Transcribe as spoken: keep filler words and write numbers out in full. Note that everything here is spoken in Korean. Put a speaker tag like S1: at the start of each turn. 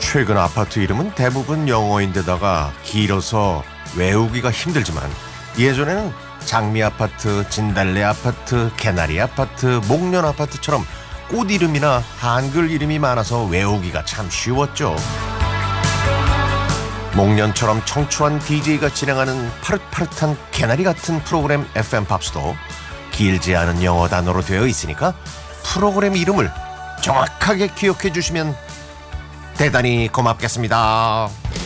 S1: 최근 아파트 이름은 대부분 영어인데다가 길어서 외우기가 힘들지만 예전에는 장미 아파트, 진달래 아파트, 개나리 아파트, 목련 아파트처럼 꽃 이름이나 한글 이름이 많아서 외우기가 참 쉬웠죠. 목련처럼 청초한 디제이가 진행하는 파릇파릇한 개나리 같은 프로그램 에프엠 팝스도 길지 않은 영어 단어로 되어 있으니까 프로그램 이름을 정확하게 기억해 주시면 대단히 고맙겠습니다.